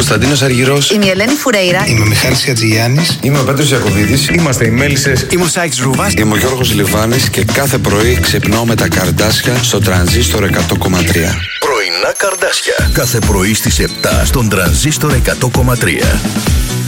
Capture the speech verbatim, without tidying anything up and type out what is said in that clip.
Κωνσταντίνος Αργυρός. Είμαι η Ελένη Φουρέιρα. Είμαι ο Μιχάλης Ατζηγιάννης. Είμαι ο Πέτρος Ιακωβίδης. Είμαστε οι Μέλισσες. Είμαι ο Σάικς Ρούβας. Είμαι ο Γιώργος Λιβάνης και κάθε πρωί ξυπνάω με τα Καρντάσια στο Τρανζίστορ εκατό κόμμα τρία. Πρωινά Καρντάσια. Κάθε πρωί στις επτά στον Τρανζίστορ εκατό κόμμα τρία.